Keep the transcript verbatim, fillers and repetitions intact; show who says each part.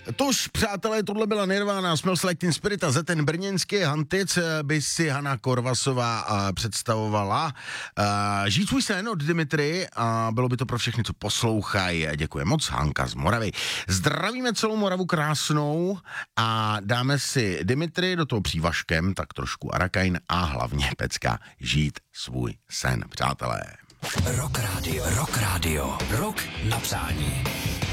Speaker 1: Tož, přátelé, tohle byla Nirvana, Smells Like Teen Spirit a za ten brněnský Hantic by si Hana Korvasová uh, představovala. Uh, žít svůj sen od Dimitry a bylo by to pro všechny, co poslouchají. Děkuji moc, Hanka z Moravy. Zdravíme celou Moravu krásnou a dáme si Dimitry, do toho přívažkem, tak trošku Arakajn a hlavně pecka žít svůj sen, přátelé.
Speaker 2: Rock Radio, Rock Radio, Rock na přání.